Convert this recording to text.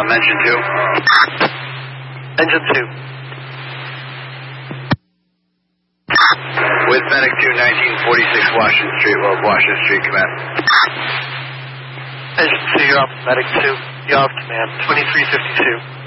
Engine 2. Engine 2. With Medic 2, 1946 Washington Street, Washington Street, command. Engine 2, you're off Medic 2. You're off command, 2352.